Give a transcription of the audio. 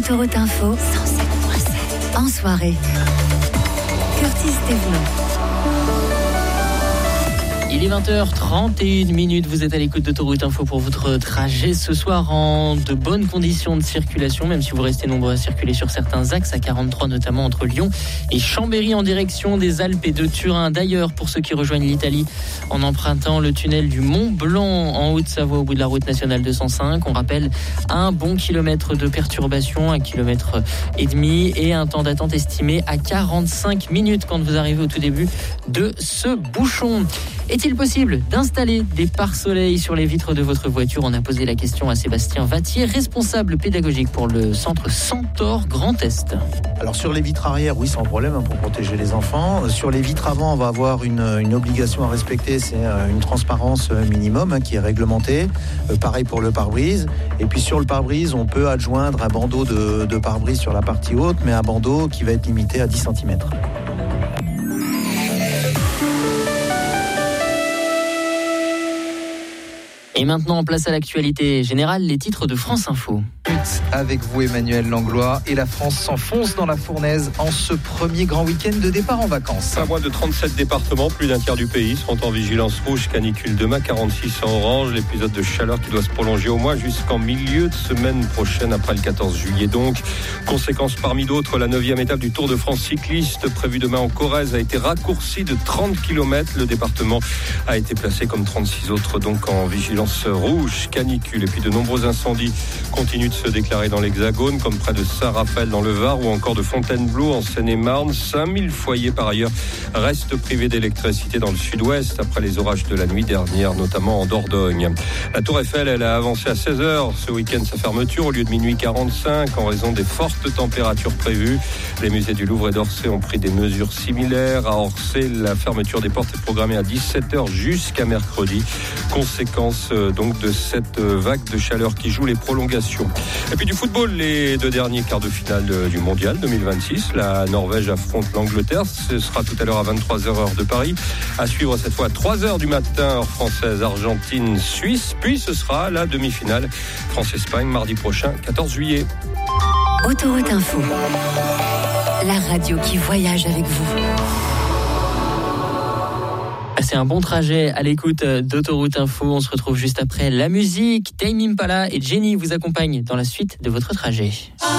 Autoroute Info, 107.7. En soirée, Curtis Thévenot. Il est 20h31, vous êtes à l'écoute d'Autoroute Info pour votre trajet ce soir en de bonnes conditions de circulation, même si vous restez nombreux à circuler sur certains axes, à 43 notamment entre Lyon et Chambéry en direction des Alpes et de Turin. D'ailleurs, pour ceux qui rejoignent l'Italie en empruntant le tunnel du Mont Blanc en Haute-Savoie au bout de la route nationale 205, on rappelle un bon kilomètre de perturbation, 1,5 km et un temps d'attente estimé à 45 minutes quand vous arrivez au tout début de ce bouchon. Est-il possible d'installer des pare-soleil sur les vitres de votre voiture ? On a posé la question à Sébastien Vattier, responsable pédagogique pour le centre Centaure Grand Est. Alors sur les vitres arrière, oui, sans problème, pour protéger les enfants. Sur les vitres avant, on va avoir une obligation à respecter, c'est une transparence minimum qui est réglementée. Pareil pour le pare-brise. Et puis sur le pare-brise, on peut adjoindre un bandeau de pare-brise sur la partie haute, mais un bandeau qui va être limité à 10 cm. Et maintenant, place à l'actualité générale, les titres de France Info. Avec vous Emmanuel Langlois, et la France s'enfonce dans la fournaise en ce premier grand week-end de départ en vacances. À moins de 37 départements, plus d'un tiers du pays seront en vigilance rouge canicule demain, 46 en orange. L'épisode de chaleur qui doit se prolonger au moins jusqu'en milieu de semaine prochaine, après le 14 juillet donc. Conséquence parmi d'autres, la 9e étape du Tour de France cycliste prévue demain en Corrèze a été raccourcie de 30 km. Le département a été placé comme 36 autres donc en vigilance rouge canicule. Et puis de nombreux incendies continuent de se déclarer dans l'Hexagone, comme près de Saint-Raphaël dans le Var ou encore de Fontainebleau en Seine-et-Marne. 5000 foyers par ailleurs restent privés d'électricité dans le sud-ouest après les orages de la nuit dernière, notamment en Dordogne. La Tour Eiffel, elle a avancé à 16h ce week-end sa fermeture au lieu de minuit 45 en raison des fortes températures prévues. Les musées du Louvre et d'Orsay ont pris des mesures similaires. À Orsay, la fermeture des portes est programmée à 17h jusqu'à mercredi. Conséquence donc de cette vague de chaleur qui joue les prolongations. Et puis du football, les deux derniers quarts de finale du Mondial 2026. La Norvège affronte l'Angleterre. Ce sera tout à l'heure à 23h heure de Paris. À suivre cette fois à 3h du matin heure française, Argentine, Suisse. Puis ce sera la demi-finale France-Espagne mardi prochain, 14 juillet. Autoroute Info, la radio qui voyage avec vous. C'est un bon trajet à l'écoute d'Autoroute Info. On se retrouve juste après la musique. Tame Impala et Jenny vous accompagnent dans la suite de votre trajet.